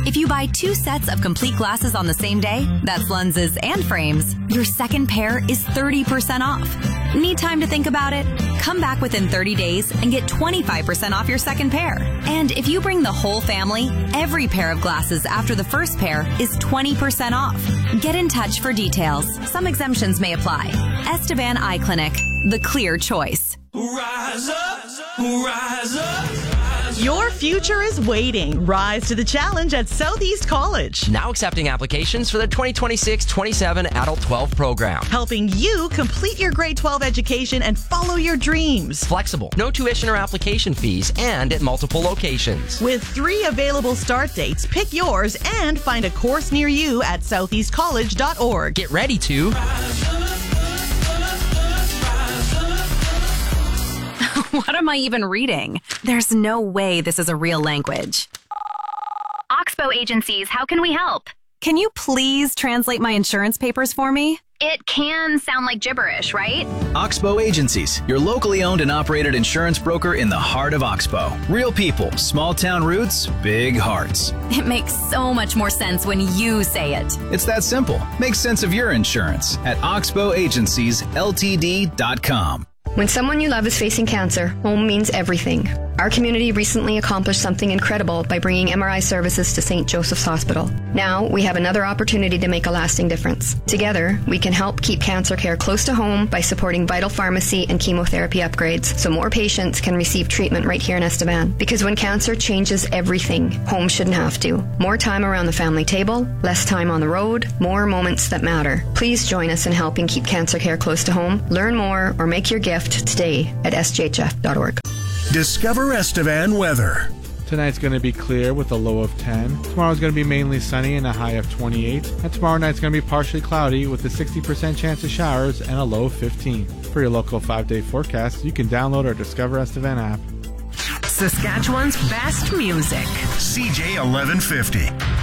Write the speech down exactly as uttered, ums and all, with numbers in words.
If you buy two sets of complete glasses on the same day, that's lenses and frames, your second pair is thirty percent off. Need time to think about it? Come back within thirty days and get twenty-five percent off your second pair. And if you bring the whole family, every pair of glasses after the first pair is twenty percent off. Get in touch for details. Some exemptions may apply. Estevan Eye Clinic, the clear choice. Rise up, rise up. Your future is waiting. Rise to the challenge at Southeast College. Now accepting applications for the twenty twenty-six twenty-seven Adult twelve program. Helping you complete your grade twelve education and follow your dreams. Flexible, no tuition or application fees, and at multiple locations. With three available start dates, pick yours and find a course near you at southeast college dot org. Get ready to... What am I even reading? There's no way this is a real language. Oxbow Agencies, how can we help? Can you please translate my insurance papers for me? It can sound like gibberish, right? Oxbow Agencies, your locally owned and operated insurance broker in the heart of Oxbow. Real people, small town roots, big hearts. It makes so much more sense when you say it. It's that simple. Make sense of your insurance at oxbow agencies l t d dot com. When someone you love is facing cancer, home means everything. Our community recently accomplished something incredible by bringing M R I services to Saint Joseph's Hospital. Now, we have another opportunity to make a lasting difference. Together, we can help keep cancer care close to home by supporting vital pharmacy and chemotherapy upgrades so more patients can receive treatment right here in Estevan. Because when cancer changes everything, home shouldn't have to. More time around the family table, less time on the road, more moments that matter. Please join us in helping keep cancer care close to home. Learn more or make your gift today at s j h f dot org. Discover Estevan weather. Tonight's going to be clear with a low of ten. Tomorrow's going to be mainly sunny and a high of twenty-eight. And tomorrow night's going to be partially cloudy with a sixty percent chance of showers and a low of fifteen. For your local five-day forecast, you can download our Discover Estevan app. Saskatchewan's best music. C J eleven fifty.